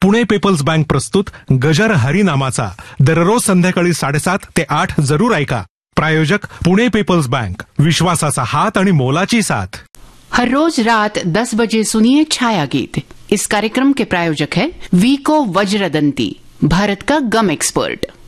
Pune people's bank प्रस्तुत गजर हरिनामाचा दररोज संध्याकाळी 7:30 ते 8 जरूर ऐका. प्रायोजक पुणे पीपल्स बँक, विश्वासाचा हात आणि मोलाची साथ. हर रोज रात 10 बजे सुनिए छाया गीत. इस कार्यक्रम के प्रायोजक है वीको वज्रदंती, भारत का गम एक्सपर्ट.